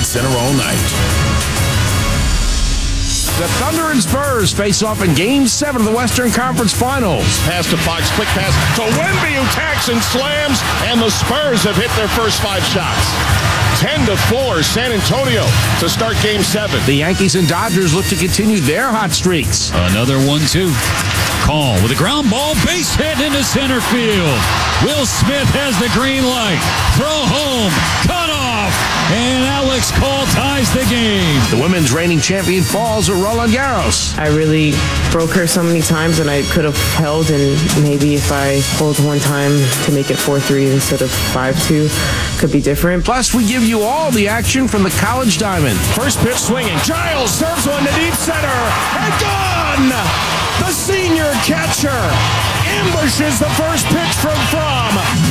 Center all night. The Thunder and Spurs face off in Game 7 of the Western Conference Finals. Pass to Fox, quick pass to Wemby, who tacks and slams, and the Spurs have hit their first 5 shots. 10-4, San Antonio to start Game 7. The Yankees and Dodgers look to continue their hot streaks. Another 1-2. Call with a ground ball, base hit into center field. Will Smith has the green light. Throw home, cut off, and Alex Cole ties the game. The women's reigning champion falls at Roland Garros. I really broke her so many times, and I could have held, and maybe if I hold one time to make it 4-3 instead of 5-2, could be different. Plus, we give you all the action from the College Diamond. First pitch swinging. Giles serves one to deep center. And gone! The senior catcher ambushes the first pitch from Fromm.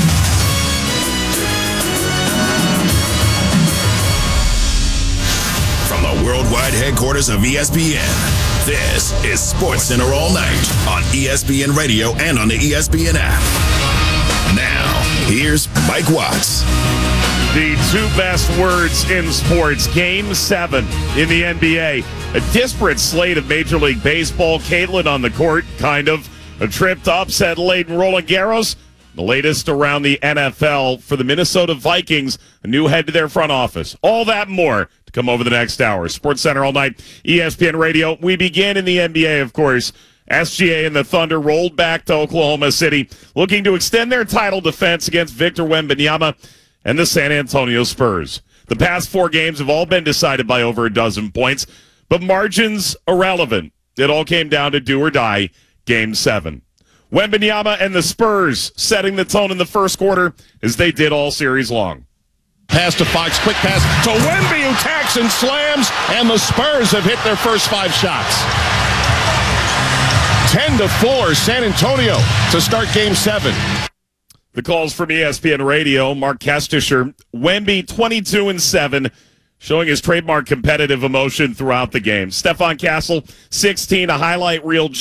From the worldwide headquarters of ESPN, this is Sports Center all night on ESPN Radio and on the ESPN app. Now, here's Mike Watts. The 2 best words in sports. Game 7 in the NBA. A disparate slate of Major League Baseball. Caitlin on the court, kind of. A trip to upset-laden Roland Garros. The latest around the NFL for the Minnesota Vikings. A new head to their front office. All that and more to come over the next hour. Sports Center all night, ESPN Radio. We begin in the NBA, of course. SGA and the Thunder rolled back to Oklahoma City, looking to extend their title defense against Victor Wembanyama and the San Antonio Spurs. The past 4 games have all been decided by over a dozen points, but margins irrelevant. It all came down to do or die, Game 7. Wembanyama and the Spurs setting the tone in the first quarter as they did all series long. Pass to Fox, quick pass to Wemby, who tacks and slams, and the Spurs have hit their first 5 shots. 10-4, San Antonio to start Game 7. The calls from ESPN Radio, Mark Kestisher, Wemby 22-7, showing his trademark competitive emotion throughout the game. Stephon Castle, 16, a highlight reel.